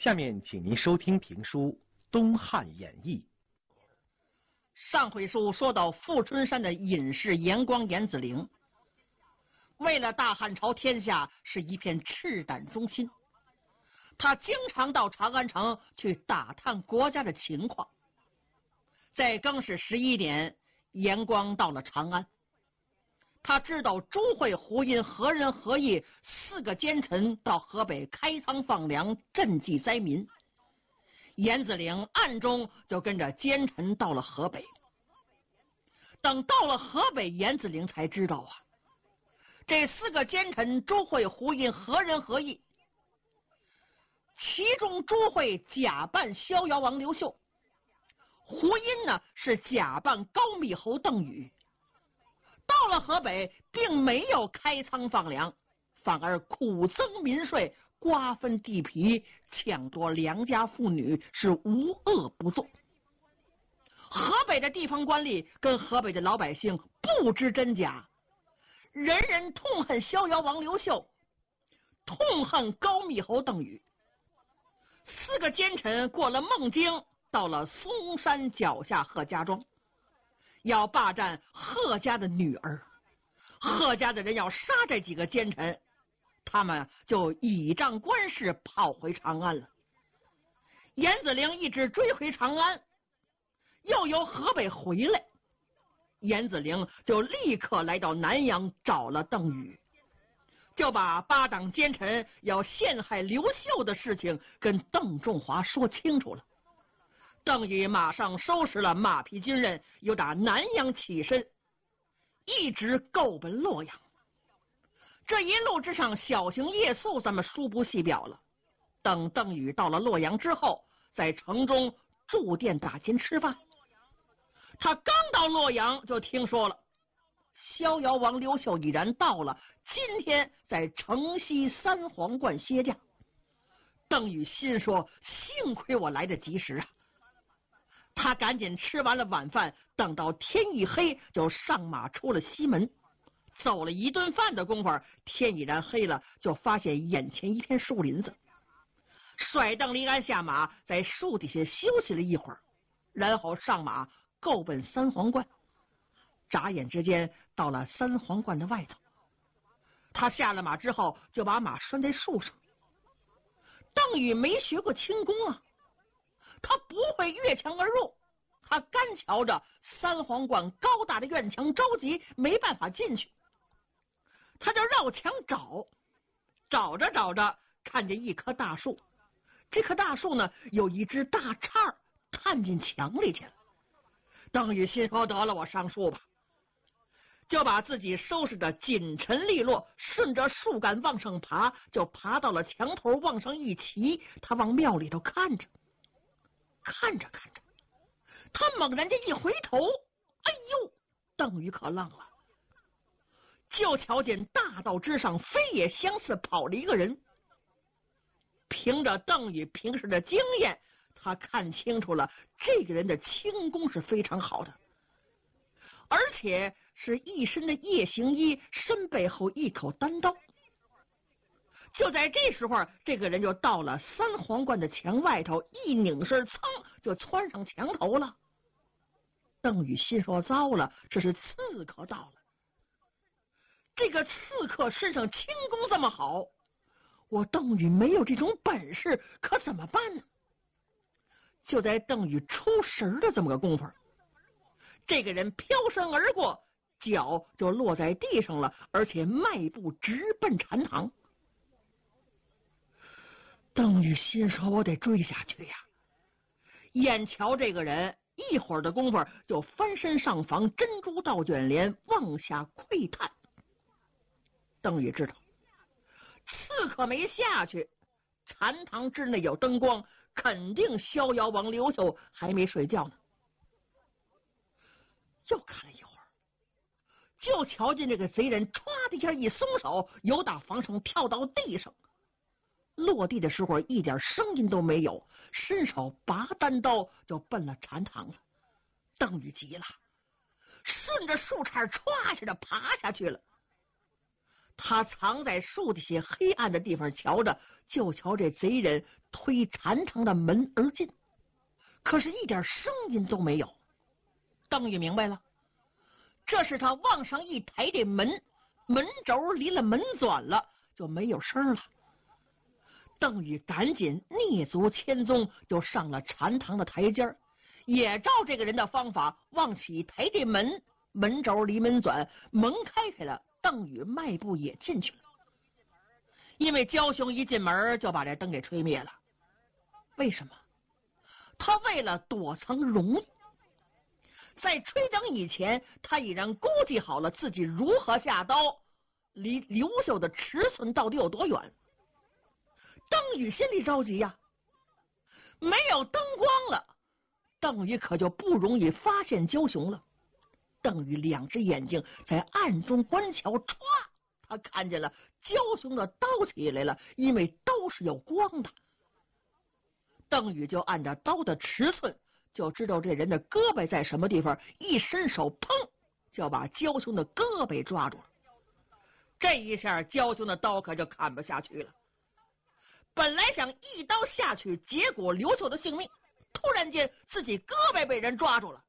下面请您收听评书《东汉演义》。 上回书说到富春山的隐士严光严子陵，为了大汉朝天下是一片赤胆忠心，他经常到长安城去打探国家的情况。在更始11年，严光到了长安，他知道朱会、胡殷、何仁、何义4个奸臣到河北开仓放粮，赈济灾民。严子陵暗中就跟着奸臣到了河北。等到了河北，严子陵才知道啊，这4个奸臣朱会、胡殷、何仁、何义，其中朱会假扮逍遥王刘秀，胡殷呢是假扮高密侯邓禹。到了河北，并没有开仓放粮，反而苦增民税，瓜分地皮，抢夺良家妇女，是无恶不作。河北的地方官吏跟河北的老百姓不知真假，人人痛恨逍遥王刘秀，痛恨高密侯邓禹。4个奸臣过了孟京，到了嵩山脚下贺家庄，要霸占贺家的女儿。贺家的人要杀这几个奸臣，他们就倚仗关系跑回长安了。严子陵一直追回长安，又由河北回来，严子陵就立刻来到南阳找了邓禹，就把8党奸臣要陷害刘秀的事情跟邓仲华说清楚了。邓禹马上收拾了马匹军人，又打南阳起身，一直够奔洛阳。这一路之上小行夜宿咱们书不细表了。等邓禹到了洛阳之后，在城中住店打钱吃饭。他刚到洛阳就听说了逍遥王刘秀已然到了，今天在城西三皇观歇驾。邓禹心说，幸亏我来得及时啊！他赶紧吃完了晚饭，等到天一黑就上马出了西门。走了一顿饭的功夫，天已然黑了，就发现眼前一片树林子。甩邓离鞍下马，在树底下休息了一会儿，然后上马够奔三皇观。眨眼之间到了三皇观的外头，他下了马之后就把马拴在树上。邓禹没学过轻功啊，他不会越墙而入，他干瞧着三皇观高大的院墙着急，没办法进去。他就绕墙找着看见一棵大树，这棵大树呢有一只大叉探进墙里去了。邓禹心说，得了，我上树吧，就把自己收拾的紧沉利落，顺着树干往上爬，就爬到了墙头，往上一骑。他往庙里头看着，他猛然间一回头，哎呦，邓禹可愣了，就瞧见大道之上飞也相似跑了一个人。凭着邓禹平时的经验，他看清楚了这个人的轻功是非常好的，而且是一身的夜行衣，身背后一口单刀。就在这时候，这个人就到了三皇观的墙外头，一拧身，噌就窜上墙头了。邓禹心说，糟了，这是刺客到了。这个刺客身上轻功这么好，我邓禹没有这种本事，可怎么办呢？就在邓禹出神的这么个功夫，这个人飘身而过，脚就落在地上了，而且迈步直奔禅堂。邓禹心说，我得追下去呀！眼瞧这个人一会儿的功夫就翻身上房，珍珠倒卷帘，往下窥探。邓禹知道刺客没下去，禅堂之内有灯光，肯定逍遥王刘秀还没睡觉呢。又看了一会儿，就瞧见这个贼人唰的一下一松手，由打房上跳到地上，落地的时候一点声音都没有，伸手拔单刀就奔了禅堂了。邓禹急了，顺着树杈歘下的爬下去了。 他藏在树底下黑暗的地方瞧着，就瞧这贼人推禅堂的门而进，可是一点声音都没有。邓禹明白了，这是他往上一抬，这门轴离了门转了，就没有声了。邓禹赶紧蹑足潜踪，就上了禅堂的台阶，也照这个人的方法往起抬这门轴离门转，门开了，邓禹迈步也进去了。因为焦雄一进门就把这灯给吹灭了，为什么？他为了躲藏容易，在吹灯以前，他已然估计好了自己如何下刀，离刘秀的尺寸到底有多远。邓禹心里着急呀，没有灯光了，邓禹可就不容易发现焦雄了。邓禹两只眼睛在暗中观瞧，歘，他看见了焦雄的刀起来了，因为刀是有光的。邓禹就按照刀的尺寸，就知道这人的胳膊在什么地方，一伸手，砰，就把焦雄的胳膊抓住了。这一下，焦雄的刀可就砍不下去了。本来想一刀下去结果刘秀的性命，突然间自己胳膊被人抓住了。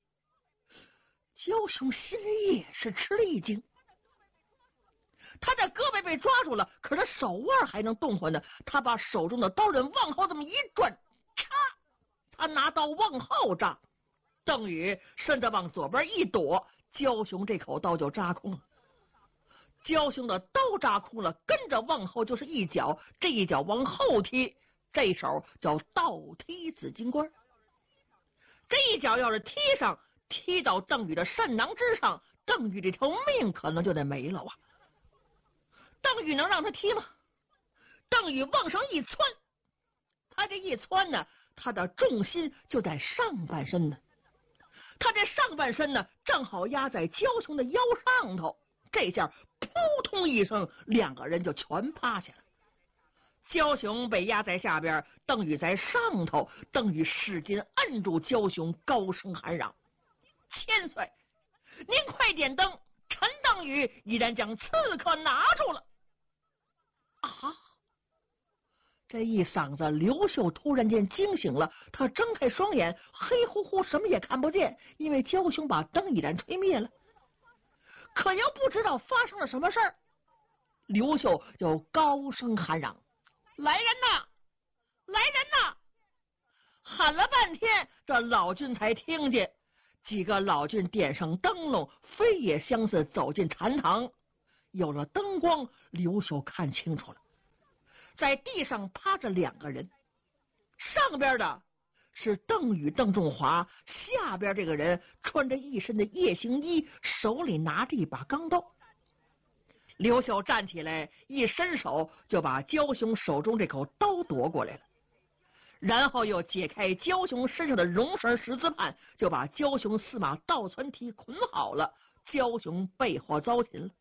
焦雄心里也是吃了一惊，他的胳膊被抓住了，可是手腕还能动换呢。他把手中的刀刃往后这么一转，嚓，他拿刀往后扎。邓禹身子往左边一躲，焦雄这口刀就扎空了。焦雄的刀扎空了，跟着往后就是一脚，这一脚往后踢，这手叫倒踢紫金冠。这一脚要是踢上，踢到邓禹的肾囊之上，邓禹这条命可能就得没了啊！邓禹能让他踢吗？邓禹往上一窜，他这一窜呢，他的重心就在上半身呢，他这上半身呢，正好压在焦雄的腰上头。这下扑通一声，两个人就全趴下了。焦雄被压在下边，邓禹在上头。邓禹使劲摁住焦雄，高声喊嚷：“千岁，您快点灯！陈邓禹已然将刺客拿住了。”啊！这一嗓子，刘秀突然间惊醒了，他睁开双眼，黑乎乎，什么也看不见，因为焦雄把灯已然吹灭了。可又不知道发生了什么事儿，刘秀就高声喊嚷：“来人呐，来人呐！”喊了半天，这老君才听见。几个老君点上灯笼，飞也相似走进禅堂。有了灯光，刘秀看清楚了，在地上趴着两个人，上边的是邓禹邓仲华，下边这个人穿着一身的夜行衣，手里拿着一把钢刀。刘秀站起来，一伸手就把焦雄手中这口刀夺过来了，然后又解开焦雄身上的绒绳十字畔，就把焦雄四马倒窜蹄捆好了。焦雄被获遭擒了。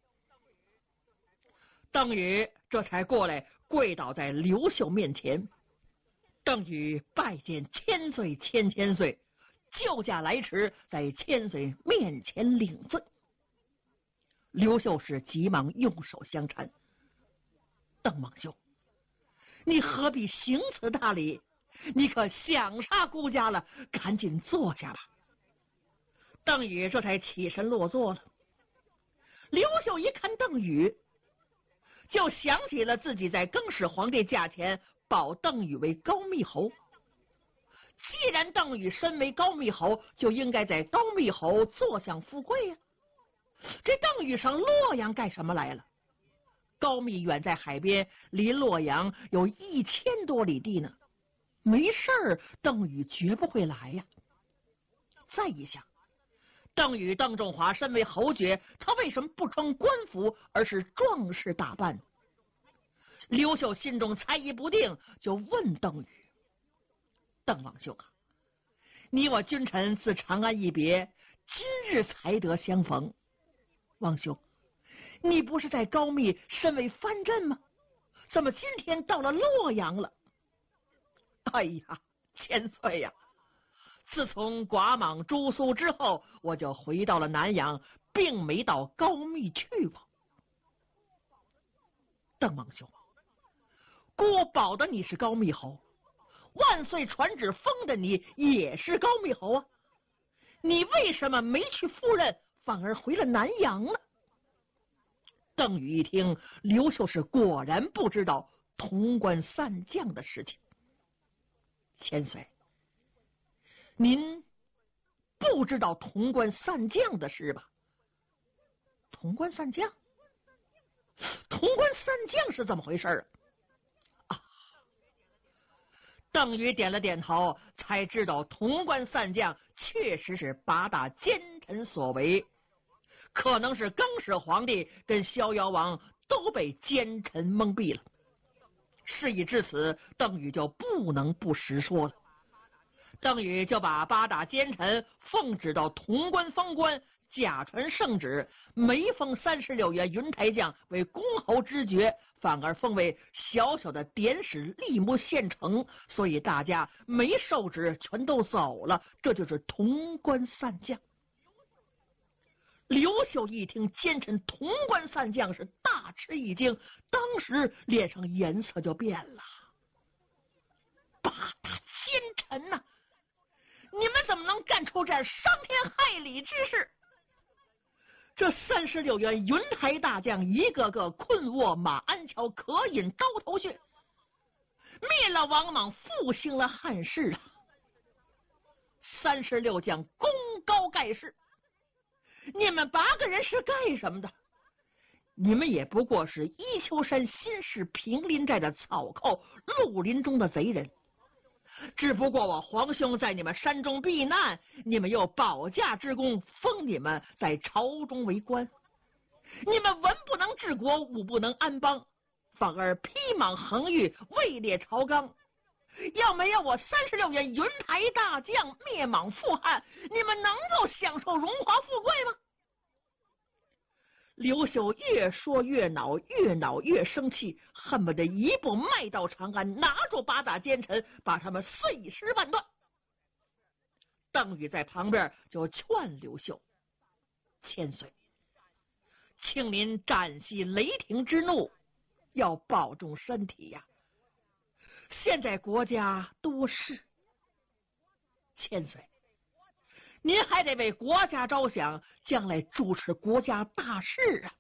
邓禹这才过来跪倒在刘秀面前。邓禹拜见千岁，千岁，救驾来迟，在千岁面前领罪。刘秀是急忙用手相搀：“邓莽兄，你何必行此大礼？你可想杀孤家了？赶紧坐下吧。”邓禹这才起身落座了。刘秀一看邓禹，就想起了自己在更始皇帝驾前保邓禹为高密侯。既然邓禹身为高密侯，就应该在高密侯坐享富贵呀。这邓禹上洛阳干什么来了？高密远在海边，离洛阳有1000多里地呢，没事儿，邓禹绝不会来呀。再一想，邓禹邓仲华身为侯爵，他为什么不穿官服，而是壮士打扮？刘秀心中猜疑不定，就问邓禹：“邓莽兄啊，你我君臣自长安一别，今日才得相逢。王兄，你不是在高密身为藩镇吗？怎么今天到了洛阳了？”“哎呀，千岁呀，自从寡莽诛苏之后，我就回到了南阳，并没到高密去过。” 邓王兄，姑保的你是高密侯，万岁传旨封的你也是高密侯啊，你为什么没去赴任，反而回了南阳呢？邓禹一听，刘秀是果然不知道潼关散将的事情。千岁，您不知道潼关散将的事吧？潼关散将？潼关散将是怎么回事啊？邓禹点了点头，才知道潼关散将确实是八大奸臣所为，可能是更始皇帝跟逍遥王都被奸臣蒙蔽了。事已至此，邓禹就不能不实说了。邓禹就把八大奸臣奉旨到潼关封官，假传圣旨，没封36员云台将为公侯之爵，反而封为小小的典史吏目县丞，所以大家没受旨全都走了，这就是潼关散将。刘秀一听奸臣潼关散将，是大吃一惊，当时脸上颜色就变了。八大奸臣呐，你们怎么能干出这伤天害理之事？这36员云台大将一个个困卧马鞍桥，渴饮刀头血，灭了王莽，复兴了汉室啊！36将功高盖世，你们8个人是干什么的？你们也不过是伊丘山新市平林寨的草寇，绿林中的贼人。只不过我皇兄在你们山中避难，你们又保驾之功，封你们在朝中为官。你们文不能治国，武不能安邦，反而披莽横域，位列朝纲。要没有我36员云台大将灭莽复汉，你们能够享受荣华富贵吗？刘秀越说越恼，越恼越生气，恨不得一步迈到长安，拿住八大奸臣，把他们碎尸万段。邓禹在旁边就劝刘秀：千岁，请您暂息雷霆之怒，要保重身体呀。现在国家多事，千岁，您还得为国家着想，将来主持国家大事啊！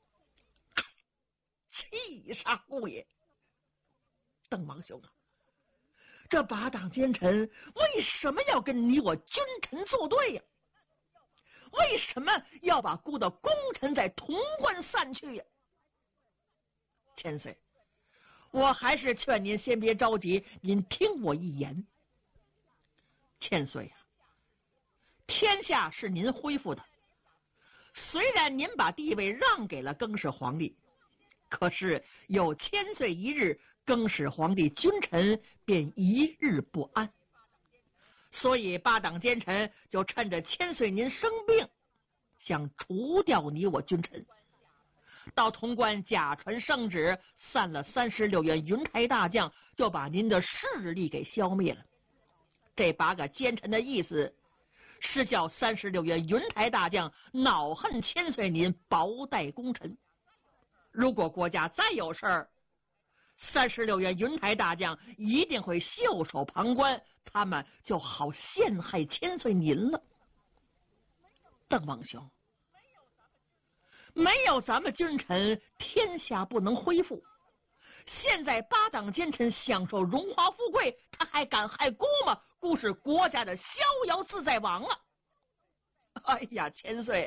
气杀姑爷！邓王兄啊，这八党奸臣为什么要跟你我君臣作对呀？为什么要把姑的功臣在潼关散去呀？千岁，我还是劝您先别着急，您听我一言。千岁啊，天下是您恢复的，虽然您把地位让给了更始皇帝，可是有千岁一日，更始皇帝君臣便一日不安。所以八党奸臣就趁着千岁您生病，想除掉你我君臣，到潼关假传圣旨，散了36员云台大将，就把您的势力给消灭了。这8个奸臣的意思是叫36员云台大将恼恨千岁您薄待功臣，如果国家再有事儿，36员云台大将一定会袖手旁观，他们就好陷害千岁您了。邓王兄，没有咱们君臣，天下不能恢复。现在八党奸臣享受荣华富贵，他还敢害姑吗？姑是国家的逍遥自在王啊！哎呀，千岁，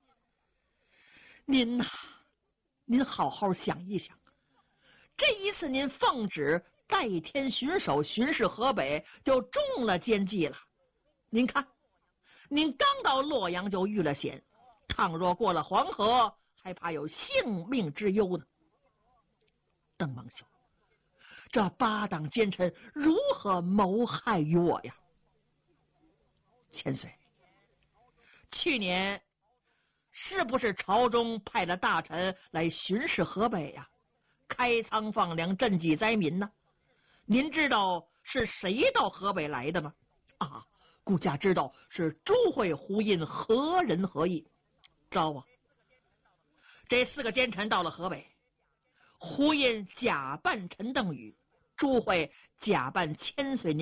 您呐，您好好想一想，这一次您奉旨代天巡守巡视河北，就中了奸计了。您看，您刚到洛阳就遇了险，倘若过了黄河，还怕有性命之忧呢。邓王兄，这八党奸臣如何谋害于我呀？千岁，去年是不是朝中派了大臣来巡视河北呀？开仓放粮，赈济灾民呢？您知道是谁到河北来的吗？啊，顾家知道，是朱会胡印，何人何意？招啊！这4个奸臣到了河北， 胡因假扮陈邓禹，朱慧假扮千岁